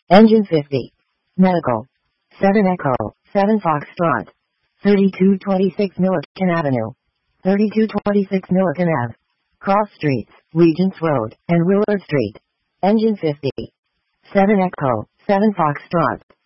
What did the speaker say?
Engine 50. Medical. 7 Echo, 7 Foxtrot. 3226 Milliken Avenue. 3226 Milliken Ave. Cross Streets, Regents Road, and Willard Street. Engine 50. 7 Echo, 7 Foxtrot.